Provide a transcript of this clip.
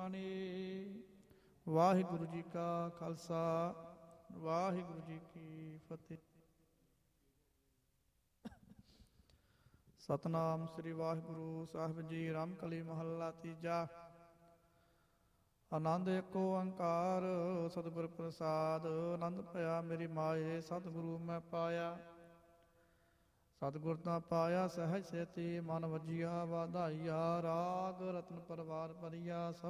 ਬਾਣੀ। ਵਾਹਿਗੁਰੂ ਜੀ ਕਾ ਖਾਲਸਾ, ਵਾਹਿਗੁਰੂ ਜੀ ਕੀ ਫਤਿਹ। ਸਤਨਾਮ ਸ੍ਰੀ ਵਾਹਿਗੁਰੂ ਸਾਹਿਬ ਜੀ। ਰਾਮਕਲੀ ਮਹੱਲਾ ਤੀਜਾ। ਆਨੰਦ ਏਕ ਓੰਕਾਰ ਸਤਿਗੁਰ ਪ੍ਰਸਾਦ। ਆਨੰਦ ਭਇਆ ਮੇਰੀ ਮਾਏ, ਸਤਿਗੁਰੂ ਮੈਂ ਪਾਇਆ। ਸਤਿਗੁਰ ਤਾਂ ਪਾਇਆ ਸਹਿਜ ਸੇਤੀ, ਮਨ ਵਜੀਆ ਵਾਧਾਈਆ। ਰਾਗ ਰਤਨ ਪਰਵਾਰ ਭਰੀਆ, ਸਭ